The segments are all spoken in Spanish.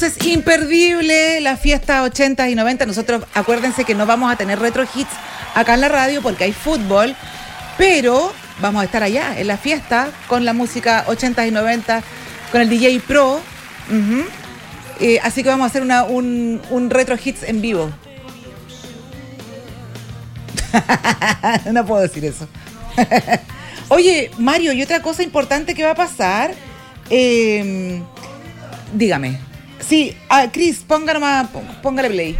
Es imperdible la fiesta 80 y 90. Nosotros, acuérdense que no vamos a tener retro hits acá en la radio porque hay fútbol, pero vamos a estar allá en la fiesta con la música 80 y 90, con el DJ Pro. Así que vamos a hacer un retro hits en vivo. No puedo decir eso. Oye, Mario, y otra cosa importante que va a pasar, dígame. Sí, Cris, póngale play.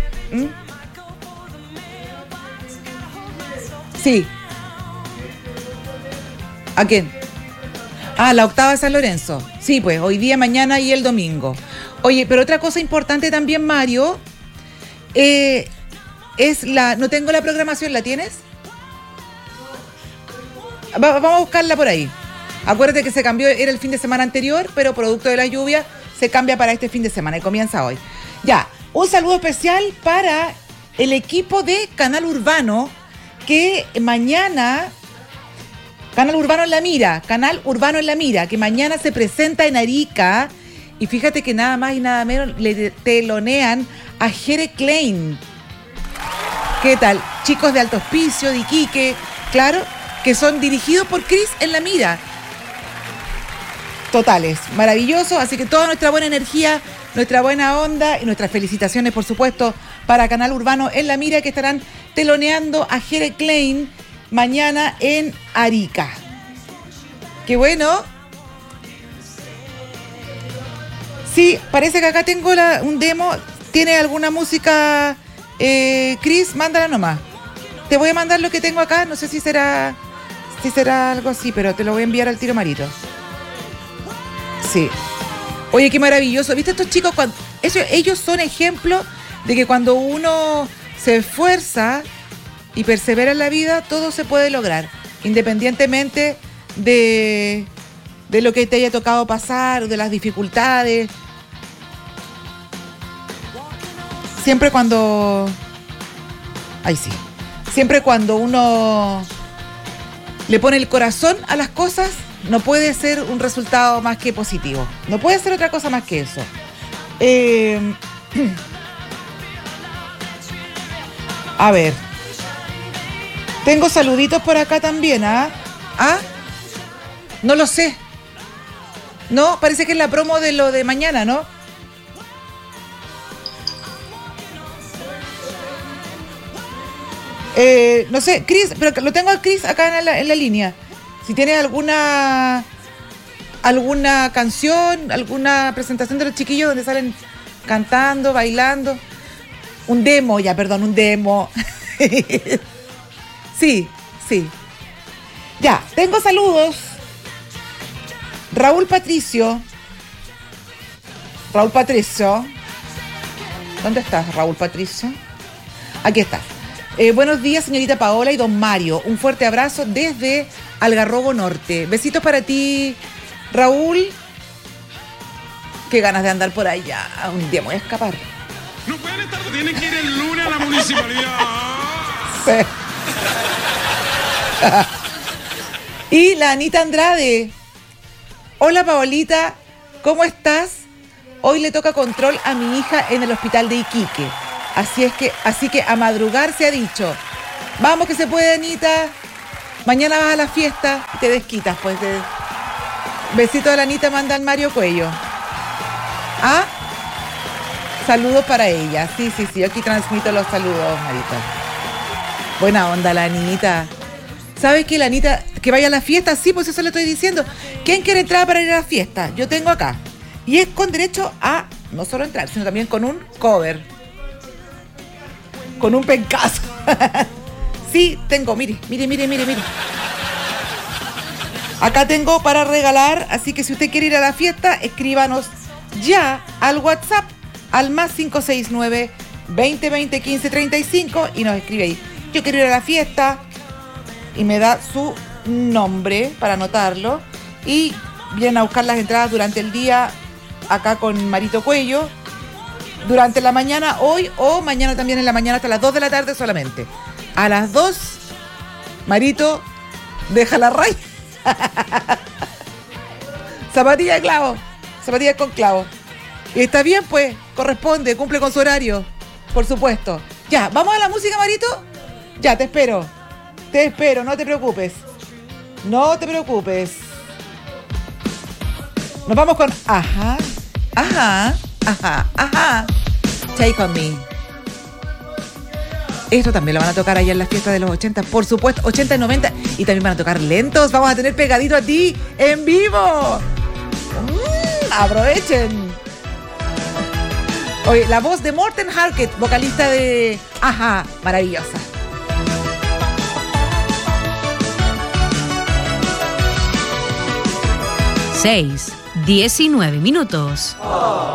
Sí. ¿A quién? La octava de San Lorenzo. Sí, pues, hoy día, mañana y el domingo. Oye, pero otra cosa importante también, Mario, es no tengo la programación, ¿la tienes? Vamos a buscarla por ahí. Acuérdate que se cambió, era el fin de semana anterior, pero producto de la lluvia se cambia para este fin de semana y comienza hoy. Ya, un saludo especial para el equipo de Canal Urbano, que mañana, Canal Urbano en la Mira, que mañana se presenta en Arica, y fíjate que nada más y nada menos le telonean a Jere Klein. ¿Qué tal? Chicos de Alto Hospicio, de Iquique, claro, que son dirigidos por Cris en la Mira. Totales, maravilloso, así que toda nuestra buena energía, nuestra buena onda y nuestras felicitaciones, por supuesto, para Canal Urbano en la Mira, que estarán teloneando a Jere Klein mañana en Arica. ¡Qué bueno! Sí, parece que acá tengo un demo. ¿Tiene alguna música, Cris? Mándala nomás. Te voy a mandar lo que tengo acá, no sé si será algo así, pero te lo voy a enviar al tiro, Marito. Sí. Oye, qué maravilloso. ¿Viste estos chicos? Ellos son ejemplo de que cuando uno se esfuerza y persevera en la vida, todo se puede lograr, independientemente de lo que te haya tocado pasar, de las dificultades. Siempre cuando uno le pone el corazón a las cosas, no puede ser un resultado más que positivo. No puede ser otra cosa más que eso. A ver. Tengo saluditos por acá también, No lo sé. No, parece que es la promo de lo de mañana, ¿no? No sé, Cris, pero lo tengo a Cris acá en la línea. Si tienes alguna canción, alguna presentación de los chiquillos donde salen cantando, bailando. Un demo. Sí. Ya, tengo saludos. Raúl Patricio. ¿Dónde estás, Raúl Patricio? Aquí estás. Buenos días, señorita Paola y don Mario. Un fuerte abrazo desde Algarrobo Norte. Besitos para ti, Raúl. Qué ganas de andar por allá. Un día me voy a escapar. No pueden estar, tienen que ir el lunes a la municipalidad. Sí. Y la Anita Andrade. Hola, Paolita, ¿cómo estás? Hoy le toca control a mi hija en el hospital de Iquique. Así que a madrugar se ha dicho. Vamos que se puede, Anita. Mañana vas a la fiesta y te desquitas, pues. Besito de la Anita, manda al Mario Cuello. Saludos para ella. Sí, yo aquí transmito los saludos, Marita. Buena onda la Anita. ¿Sabes qué, la Anita, que vaya a la fiesta? Sí, pues eso le estoy diciendo. ¿Quién quiere entrar para ir a la fiesta? Yo tengo acá. Y es con derecho a no solo entrar, sino también con un cover. Con un pencazo. Sí, tengo, mire. Acá tengo para regalar, así que si usted quiere ir a la fiesta, escríbanos ya al WhatsApp, al más 569 2020 1535 y nos escribe ahí. Yo quiero ir a la fiesta y me da su nombre para anotarlo y vienen a buscar las entradas durante el día acá con Marito Cuello. Durante la mañana hoy o mañana también en la mañana hasta las 2 de la tarde solamente. A las 2, Marito, deja la raya. Zapatilla de clavo. Zapatillas con clavo. Y está bien, pues, corresponde, cumple con su horario, por supuesto. Ya, ¿vamos a la música, Marito? Ya, te espero, no te preocupes. No te preocupes. Nos vamos con Ajá. Take on me. Esto también lo van a tocar allá en las fiestas de los 80, por supuesto, 80 y 90. Y también van a tocar lentos. Vamos a tener Pegadito a Ti en vivo. Aprovechen. Oye, la voz de Morten Harket, vocalista de Ajá, maravillosa. 6:19.